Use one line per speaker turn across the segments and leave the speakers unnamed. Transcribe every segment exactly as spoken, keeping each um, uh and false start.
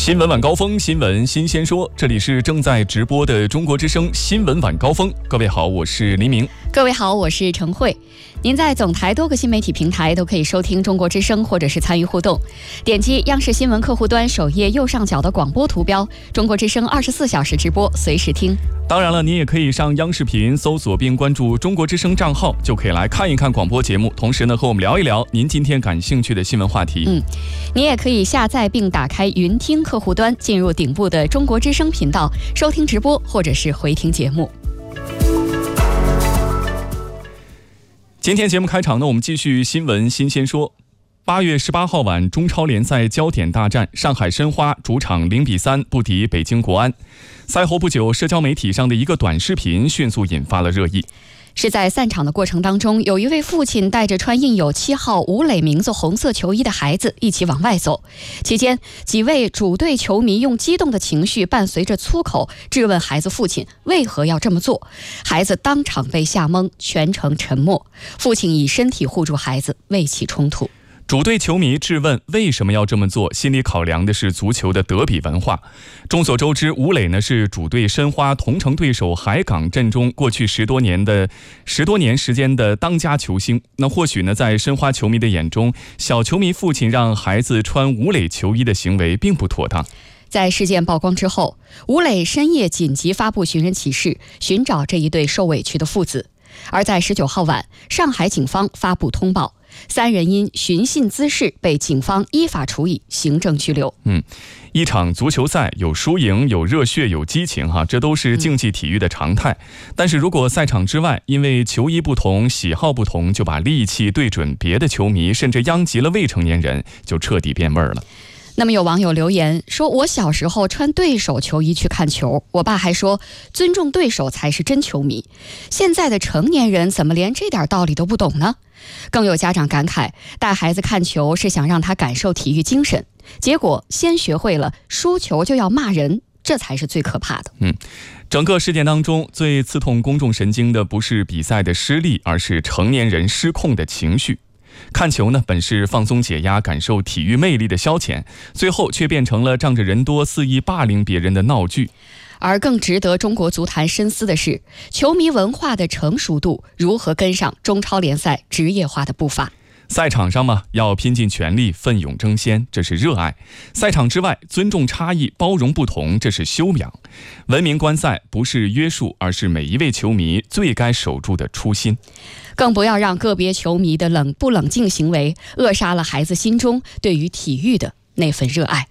新闻晚高峰，新闻新鲜说，这里是正在直播的中国之声新闻晚高峰。各位好，我是黎明。
各位好，我是陈慧。您在总台多个新媒体平台都可以收听中国之声，或者是参与互动。点击央视新闻客户端首页右上角的广播图标，中国之声二十四小时直播，随时听。
当然了，您也可以上央视频搜索并关注中国之声账号，就可以来看一看广播节目，同时呢和我们聊一聊您今天感兴趣的新闻话题。
嗯，您也可以下载并打开云听客户端，进入顶部的中国之声频道，收听直播或者是回听节目。
今天节目开场呢，我们继续新闻新鲜说。八月十八号晚，中超联赛焦点大战，上海申花主场零比三不敌北京国安。赛后不久，社交媒体上的一个短视频迅速引发了热议。
是在散场的过程当中，有一位父亲带着穿印有七号吴磊名字红色球衣的孩子一起往外走，期间几位主队球迷用激动的情绪伴随着粗口质问孩子父亲为何要这么做，孩子当场被吓懵，全程沉默，父亲以身体护住孩子，未起冲突。
主队球迷质问为什么要这么做，心里考量的是足球的德比文化。众所周知，吴磊呢是主队申花同城对手海港阵中过去十多年的十多年时间的当家球星。那或许呢，在申花球迷的眼中，小球迷父亲让孩子穿吴磊球衣的行为并不妥当。
在事件曝光之后，吴磊深夜紧急发布寻人启事，寻找这一对受委屈的父子。而在十九号晚，上海警方发布通报，三人因寻衅滋事被警方依法处以行政拘留。
嗯，一场足球赛有输赢，有热血，有激情哈，这都是竞技体育的常态。嗯、但是如果赛场之外因为球衣不同、喜好不同，就把戾气对准别的球迷，甚至殃及了未成年人，就彻底变味儿了。
那么有网友留言说，我小时候穿对手球衣去看球，我爸还说尊重对手才是真球迷。现在的成年人怎么连这点道理都不懂呢？更有家长感慨，带孩子看球是想让他感受体育精神，结果先学会了输球就要骂人，这才是最可怕的。
嗯，整个事件当中最刺痛公众神经的不是比赛的失利，而是成年人失控的情绪。看球呢，本是放松解压、感受体育魅力的消遣，最后却变成了仗着人多肆意霸凌别人的闹剧。
而更值得中国足坛深思的是，球迷文化的成熟度如何跟上中超联赛职业化的步伐。
赛场上嘛，要拼尽全力，奋勇争先，这是热爱；赛场之外，尊重差异，包容不同，这是修养。文明观赛不是约束，而是每一位球迷最该守住的初心。
更不要让个别球迷的冷不冷静行为扼杀了孩子心中对于体育的那份热爱。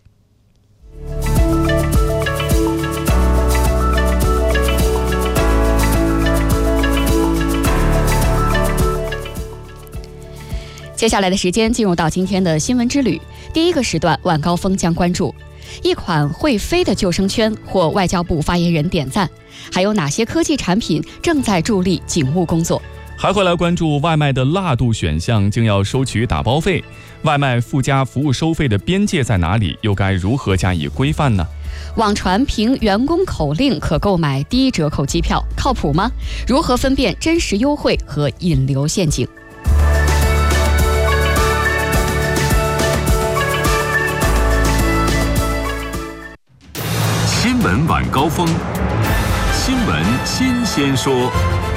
接下来的时间进入到今天的新闻之旅。第一个时段晚高峰将关注一款会飞的救生圈获外交部发言人点赞，还有哪些科技产品正在助力警务工作。
还会来关注外卖的辣度选项竟要收取打包费，外卖附加服务收费的边界在哪里，又该如何加以规范呢？
网传凭员工口令可购买低折扣机票，靠谱吗？如何分辨真实优惠和引流陷阱？
新闻晚高峰，新闻新鲜说。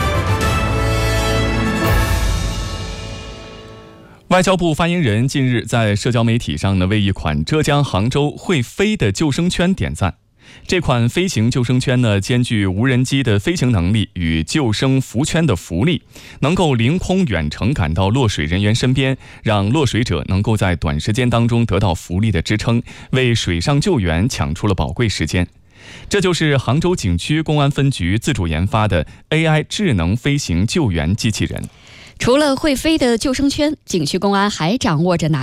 外交部发言人近日在社交媒体上呢，为一款浙江杭州会飞的救生圈点赞。这款飞行救生圈呢，兼具无人机的飞行能力与救生浮圈的浮力，能够凌空远程赶到落水人员身边，让落水者能够在短时间当中得到浮力的支撑，为水上救援抢出了宝贵时间。这就是杭州景区公安分局自主研发的 A I 智能飞行救援机器人。
除了会飞的救生圈，景区公安还掌握着哪